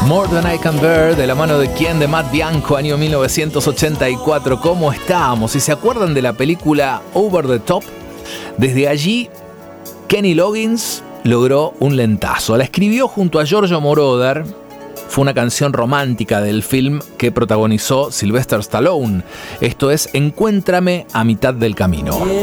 More Than I Can Bear, de la mano de quién, de Matt Bianco, año 1984. ¿Cómo estábamos? Si se acuerdan de la película Over the Top, desde allí Kenny Loggins logró un lentazo. La escribió junto a Giorgio Moroder. Fue una canción romántica del film que protagonizó Sylvester Stallone. Esto es Encuéntrame a mitad del camino.